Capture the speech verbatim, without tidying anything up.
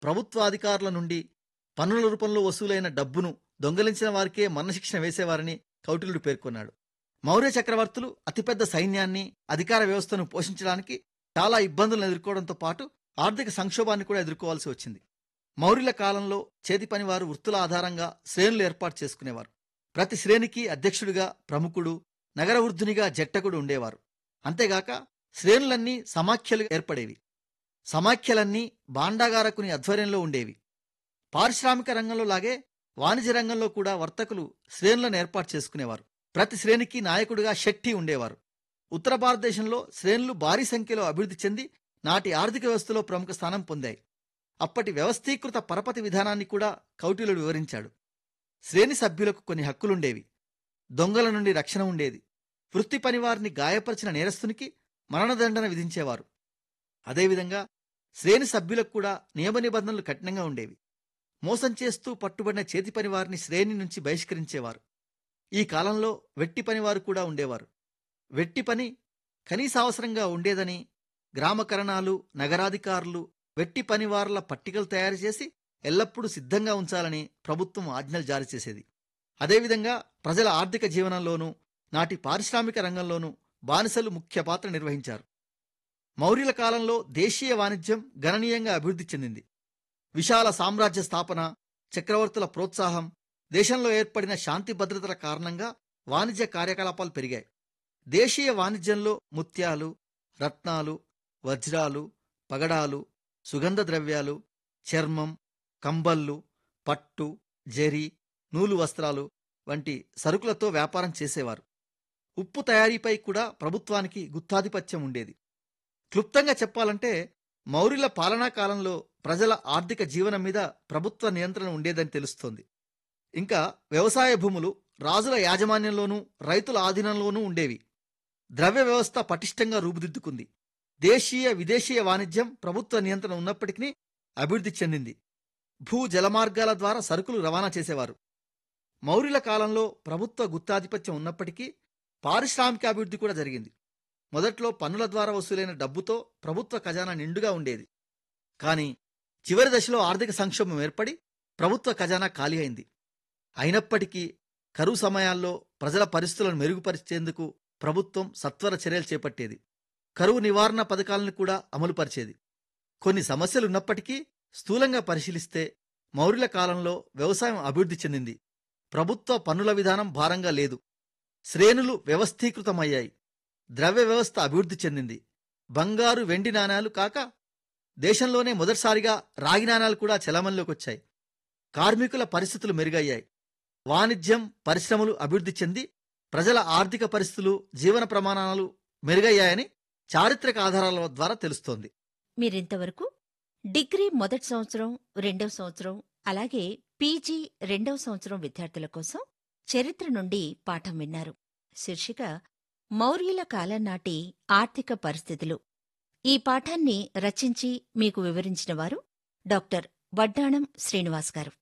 ప్రభుత్వాధికారుల నుండి పన్నుల రూపంలో వసూలైన డబ్బును దొంగిలించిన వారికే మరణశిక్షణ వేసేవారని కౌటిల్యుడు పేర్కొన్నాడు. మౌర్య చక్రవర్తులు అతిపెద్ద సైన్యాన్ని, అధికార వ్యవస్థను పోషించడానికి చాలా ఇబ్బందులను ఎదుర్కోవడంతో పాటు ఆర్థిక సంక్షోభాన్ని కూడా ఎదుర్కోవాల్సి వచ్చింది. మౌర్యుల కాలంలో చేతి పనివారు వృత్తుల ఆధారంగా శ్రేణులు ఏర్పాటు చేసుకునేవారు. ప్రతి శ్రేణికి అధ్యక్షుడిగా ప్రముఖుడు, నగర వృద్ధునిగా జట్టకుడు ఉండేవారు. అంతేగాక శ్రేణులన్నీ సమాఖ్యలు ఏర్పడేవి. సమాఖ్యలన్నీ భాండాగారకుని ఆధ్వర్యంలో ఉండేవి. పారిశ్రామిక రంగంలో లాగే వాణిజ్య రంగంలో కూడా వర్తకులు శ్రేణులను ఏర్పాటు చేసుకునేవారు. ప్రతి శ్రేణికి నాయకుడిగా షెట్టి ఉండేవారు. ఉత్తర భారతదేశంలో శ్రేణులు భారీ సంఖ్యలో అభివృద్ధి చెంది నాటి ఆర్థిక వ్యవస్థలో ప్రముఖ స్థానం పొందాయి. అప్పటి వ్యవస్థీకృత పరపతి విధానాన్ని కూడా కౌటిల్యుడు వివరించాడు. శ్రేణి సభ్యులకు కొన్ని హక్కులుండేవి. దొంగల నుండి రక్షణ ఉండేది. వృత్తి పనివారిని గాయపరిచిన నేరస్తునికి మరణదండన విధించేవారు. అదేవిధంగా శ్రేణి సభ్యులకు కూడా నియమ నిబంధనలు కఠినంగా ఉండేవి. మోసం చేస్తూ పట్టుబడిన చేతి పనివారిని శ్రేణి నుంచి బహిష్కరించేవారు. ఈ కాలంలో వెట్టి పనివారు కూడా ఉండేవారు. వెట్టి పని కనీసావసరంగా ఉండేదని గ్రామకరణాలు, నగరాధికారులు వెట్టి పనివారుల పట్టికలు తయారు చేసి ఎల్లప్పుడూ సిద్ధంగా ఉంచాలని ప్రభుత్వం ఆజ్ఞలు జారీ చేసేది. అదేవిధంగా ప్రజల ఆర్థిక జీవనంలోనూ నాటి పారిశ్రామిక రంగంలోనూ బానిసలు ముఖ్య పాత్ర నిర్వహించారు. మౌర్యుల కాలంలో దేశీయ వాణిజ్యం గణనీయంగా అభివృద్ధి చెందింది. విశాల సామ్రాజ్య స్థాపన, చక్రవర్తుల ప్రోత్సాహం, దేశంలో ఏర్పడిన శాంతి భద్రతల కారణంగా వాణిజ్య కార్యకలాపాలు పెరిగాయి. దేశీయ వాణిజ్యంలో ముత్యాలు, రత్నాలు, వజ్రాలు, పగడాలు, సుగంధ ద్రవ్యాలు, చర్మం, కంబళ్ళు, పట్టు, జరీ, నూలు వస్త్రాలు వంటి సరుకులతో వ్యాపారం చేసేవారు. ఉప్పు తయారీపై కూడా ప్రభుత్వానికి గుత్తాధిపత్యం ఉండేది. క్లుప్తంగా చెప్పాలంటే మౌర్యుల పాలనా కాలంలో ప్రజల ఆర్థిక జీవనం మీద ప్రభుత్వ నియంత్రణ ఉండేదని తెలుస్తోంది. ఇంకా వ్యవసాయ భూములు రాజుల యాజమాన్యంలోనూ రైతుల ఆధీనంలోనూ ఉండేవి. ద్రవ్య వ్యవస్థ పటిష్టంగా రూపుదిద్దుకుంది. దేశీయ విదేశీయ వాణిజ్యం ప్రభుత్వ నియంత్రణ ఉన్నప్పటికీ అభివృద్ధి చెందింది. భూ జలమార్గాల ద్వారా సరుకులు రవాణా చేసేవారు. మౌర్యుల కాలంలో ప్రభుత్వ గుత్తాధిపత్యం ఉన్నప్పటికీ పారిశ్రామిక అభివృద్ధి కూడా జరిగింది. మొదట్లో పన్నుల ద్వారా వసూలైన డబ్బుతో ప్రభుత్వ ఖజానా నిండుగా ఉండేది. కానీ చివరి దశలో ఆర్థిక సంక్షోభం ఏర్పడి ప్రభుత్వ ఖజానా ఖాళీ అయింది. అయినప్పటికీ కరువు సమయాల్లో ప్రజల పరిస్థితులను మెరుగుపరిచేందుకు ప్రభుత్వం సత్వర చర్యలు చేపట్టేది. కరువు నివారణ పథకాలను కూడా అమలుపరిచేది. కొన్ని సమస్యలున్నప్పటికీ స్థూలంగా పరిశీలిస్తే మౌర్యుల కాలంలో వ్యవసాయం అభివృద్ధి చెందింది. ప్రభుత్వ పన్నుల విధానం భారంగా లేదు. శ్రేణులు వ్యవస్థీకృతమయ్యాయి. ద్రవ్య వ్యవస్థ అభివృద్ధి చెందింది. బంగారు, వెండి నాణాలు కాక దేశంలోనే మొదటిసారిగా రాగి నాణాలు కూడా చలామణిలోకి వచ్చాయి. కార్మికుల పరిస్థితులు మెరుగయ్యాయి. వాణిజ్యం, పరిశ్రమలు అభివృద్ధి చెంది ప్రజల ఆర్థిక పరిస్థితులు, జీవన ప్రమాణాలు మెరుగయ్యాయని చారిత్రక ఆధారాల ద్వారా తెలుస్తోంది. మీరింతవరకు డిగ్రీ మొదటి సంవత్సరం, రెండవ సంవత్సరం, అలాగే పీజీ రెండవ సంవత్సరం విద్యార్థుల కోసం చరిత్ర నుండి పాఠం విన్నారు. శీర్షిక మౌర్యుల కాలం నాటి ఆర్థిక పరిస్థితులు. ఈ పాఠాన్ని రచించి మీకు వివరించిన వారు డాక్టర్ వడ్డాణం శ్రీనివాస్ గారు.